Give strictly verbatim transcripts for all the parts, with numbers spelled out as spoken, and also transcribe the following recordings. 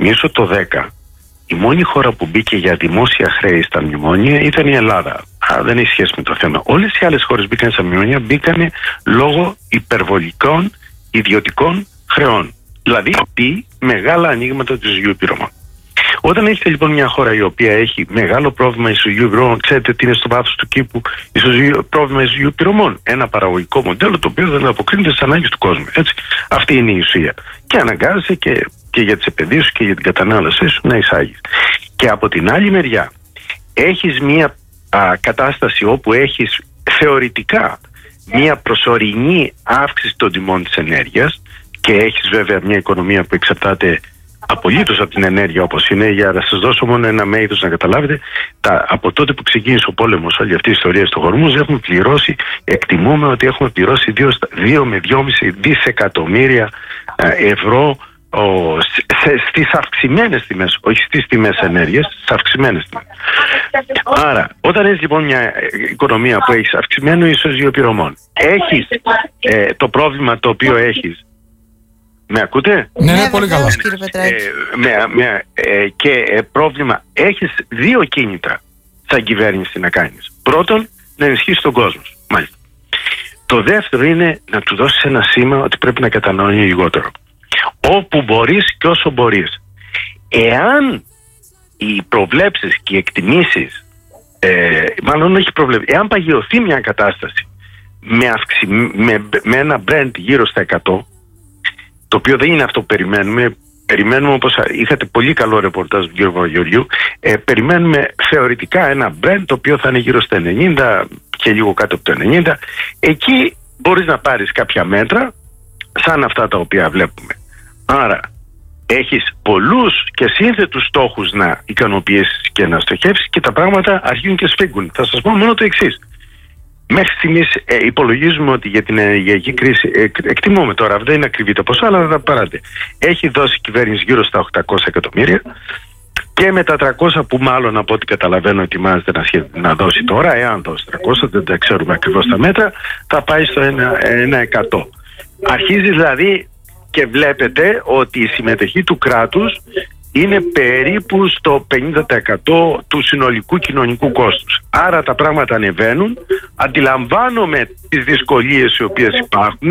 θυμίσω το δέκα, η μόνη χώρα που μπήκε για δημόσια χρέη στα μνημόνια ήταν η Ελλάδα. Α, δεν έχει σχέση με το θέμα. Όλες οι άλλες χώρες μπήκαν στα μνημόνια, μπήκαν λόγω υπερβολικών ιδιωτικών χρεών. Δηλαδή, τι μεγάλα ανοίγματα του ισοζυγίου πληρωμών. Όταν έχετε λοιπόν μια χώρα η οποία έχει μεγάλο πρόβλημα ισοζυγίου πληρωμών, ξέρετε τι είναι στο βάθος του κήπου ισοζυγίου, πρόβλημα ισοζυγίου πληρωμών. Ένα παραγωγικό μοντέλο το οποίο δεν αποκρίνεται στις ανάγκες του κόσμου. Έτσι. Αυτή είναι η ουσία. Και αναγκάζεσαι και, και για τις επενδύσεις και για την κατανάλωσή σου να εισάγεις. Και από την άλλη μεριά, έχεις μια α, κατάσταση όπου έχεις θεωρητικά μια προσωρινή αύξηση των τιμών της ενέργειας και έχεις βέβαια μια οικονομία που εξαρτάται απολύτως από την ενέργεια όπως είναι. Για να σας δώσω μόνο ένα μέγεθος να καταλάβετε, τα, από τότε που ξεκίνησε ο πόλεμος, όλη αυτή η ιστορία στο Χορμούζ, έχουμε πληρώσει, εκτιμούμε ότι έχουμε πληρώσει δύο με δυόμισι δισεκατομμύρια ευρώ ο, σε, στις αυξημένες τιμές, όχι στις τιμές ενέργειας, στις αυξημένες τιμές. Άρα, όταν έχεις λοιπόν μια οικονομία που έχεις αυξημένο ισοζύγιο πληρωμών, έχεις ε, το πρόβλημα το οποίο έχεις. Με ακούτε? Ναι, ναι, πολύ καλά. Ε, με, με, ε, και ε, πρόβλημα, έχεις δύο κίνητρα σαν κυβέρνηση να κάνεις. Πρώτον, να ενισχύσεις τον κόσμο. Μάλιστα. Το δεύτερο είναι να του δώσεις ένα σήμα ότι πρέπει να καταναλώνει λιγότερο. Όπου μπορείς και όσο μπορείς. Εάν οι προβλέψεις και οι εκτιμήσεις, ε, μάλλον όχι προβλέψεις, εάν παγιωθεί μια κατάσταση με, αυξη, με, με ένα brand γύρω στα εκατό, το οποίο δεν είναι αυτό που περιμένουμε. Περιμένουμε, όπως είχατε πολύ καλό ρεπορτάζ του κ. Παπαγεωργίου, ε, περιμένουμε θεωρητικά ένα brand το οποίο θα είναι γύρω στα ενενήντα και λίγο κάτω από το ενενήντα. Εκεί μπορείς να πάρεις κάποια μέτρα σαν αυτά τα οποία βλέπουμε. Άρα έχεις πολλούς και σύνθετους στόχους να ικανοποιήσεις και να στοχεύσεις και τα πράγματα αρχίζουν και σφίγγουν. Θα σας πω μόνο το εξής. Μέχρι στιγμής ε, υπολογίζουμε ότι για την ενεργειακή κρίση, ε, εκτιμούμε τώρα, δεν είναι ακριβή το ποσό, αλλά θα τα παράτε. Έχει δώσει η κυβέρνηση γύρω στα οκτακόσια εκατομμύρια και με τα τριακόσια που μάλλον από ό,τι καταλαβαίνω ετοιμάζεται να, σχε... να δώσει τώρα, εάν δώσει τριακόσια, δεν τα ξέρουμε ακριβώς τα μέτρα, θα πάει στο ένα εκατό. Αρχίζει δηλαδή και βλέπετε ότι η συμμετοχή του κράτους είναι περίπου στο πενήντα τοις εκατό του συνολικού κοινωνικού κόστους. Άρα τα πράγματα ανεβαίνουν, αντιλαμβάνομαι τις δυσκολίες οι οποίες υπάρχουν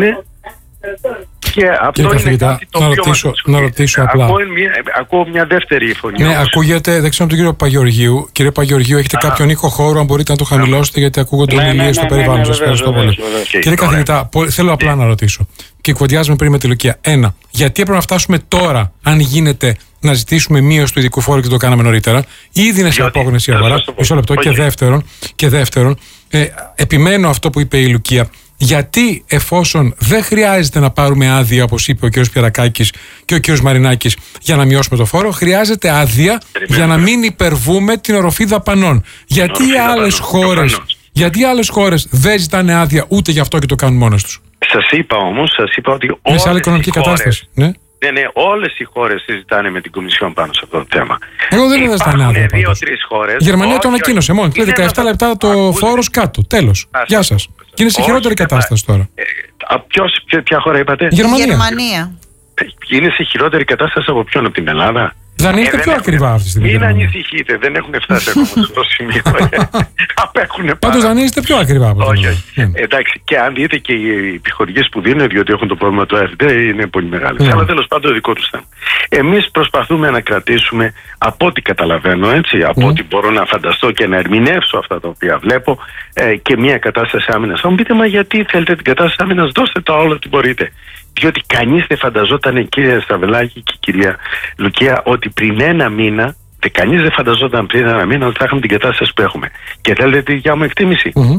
και αυτό κύριε είναι κάτι το να οποίο ρωτήσω, να ρωτήσω απλά. Ακούω μια, ακούω μια δεύτερη φωνή. Ναι, όμως. Ακούγεται, δεν ξέρω τον κύριο Παπαγεωργίου. Κύριε Παπαγεωργίου, έχετε Α. κάποιον ήχο χώρο, αν μπορείτε να το χαμηλώσετε, γιατί ακούγονται ναι, ομιλίες ναι, στο ναι, περιβάλλον ναι, σας. Ναι, Ευχαριστώ πολύ. Κύριε καθηγητά, θέλω απλά να ρωτήσω. Και κουβεντιάζουμε πριν με τη Λουκία. Ένα, γιατί έπρεπε να φτάσουμε τώρα, αν γίνεται, να ζητήσουμε μείωση του ειδικού φόρου και το κάναμε νωρίτερα? Ήδη είναι σε απόγνωση η αγορά. Μισό λεπτό. Και δεύτερον, και δεύτερον ε, επιμένω αυτό που είπε η Λουκία. Γιατί εφόσον δεν χρειάζεται να πάρουμε άδεια, όπως είπε ο κ. Πιερακάκης και ο κ. Μαρινάκης, για να μειώσουμε το φόρο, χρειάζεται άδεια για να μην υπερβούμε την οροφή δαπανών. Γιατί οι άλλες χώρες, γιατί οι άλλες χώρες δεν ζητάνε άδεια ούτε γι' αυτό και το κάνουν μόνες τους? Σας είπα όμως, σας είπα ότι όλες σε άλλη οικονομική οι χώρες, κατάσταση. Ναι. Ναι, ναι, όλες οι χώρες συζητάνε με την Κομισιόν πάνω σε αυτό το θέμα. Εγώ δεν είδα στα άδεια. δύο-τρεις χώρες. Η Γερμανία το ανακοίνωσε μόνο. Λέει δεκαεπτά λεπτά το φόρος κάτω. Τέλος. Γεια σας. Και είναι σε χειρότερη κατάσταση τώρα. Ε, ποιος, ποια χώρα είπατε? Γερμανία. Γερμανία. Είναι σε χειρότερη κατάσταση από ποιον? Από την Ελλάδα? Δανείστε ε, πιο ακριβά αυτή τη στιγμή. Μην ανησυχείτε, δεν έχουν φτάσει ακόμα σε αυτό το σημείο. Απέχουνε. Πάντως δανείστε πιο ακριβά από όχι, όχι. Yeah. Εντάξει, και αν δείτε και οι επιχορηγίες που δίνουν, διότι έχουν το πρόβλημα του ΑΕΦΔ, είναι πολύ μεγάλες. Yeah. Αλλά τέλος πάντων δικό τους θέμα. Εμείς προσπαθούμε να κρατήσουμε, από ό,τι καταλαβαίνω, έτσι, από ό,τι yeah. μπορώ να φανταστώ και να ερμηνεύσω αυτά τα οποία βλέπω, ε, και μια κατάσταση άμυνας. Θα μου πείτε, μα γιατί θέλετε την κατάσταση άμυνας? Δώστε τα όλα ό,τι μπορείτε. Διότι κανείς δεν φανταζόταν, κύριε Στραβελάκη και κυρία Λουκία, ότι πριν ένα μήνα, και κανείς δεν φανταζόταν πριν ένα μήνα ότι θα έχουμε την κατάσταση που έχουμε. Και θέλετε τη δικιά μου εκτίμηση? Mm-hmm.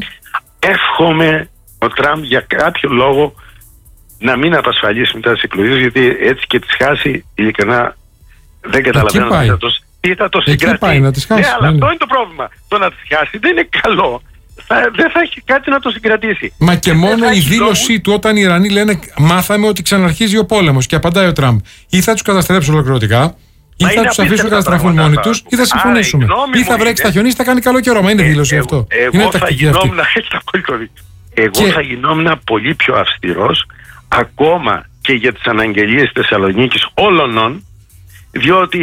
Εύχομαι ο Τραμπ για κάποιο λόγο να μην απασφαλίσει μετά τις εκλογές, γιατί έτσι και τις χάσει, ειλικρινά δεν καταλαβαίνω τι θα το, τι θα το συγκρατήσει. Πάει να τις χάσει. Ναι, αλλά αυτό είναι το πρόβλημα. Το να τις χάσει δεν είναι καλό. Θα, δεν θα έχει κάτι να το συγκρατήσει. Μα και μόνο η δήλωσή λόγου... του, όταν οι Ιρανοί λένε μάθαμε ότι ξαναρχίζει ο πόλεμος, και απαντάει ο Τραμπ, ή θα τους καταστρέψουν ολοκληρωτικά, ή θα τους αφήσουν να καταστραφούν μόνοι τους, ή θα συμφωνήσουμε. Ή θα βρέξει τα χιονίσει, θα κάνει καλό καιρό. Μα είναι ε, δήλωση ε, αυτό. Εγώ, είναι θα γινόμουν, εγώ και... θα γινόμουν πολύ πιο αυστηρός, ακόμα και για τις αναγγελίες της Θεσσαλονίκης όλων, διότι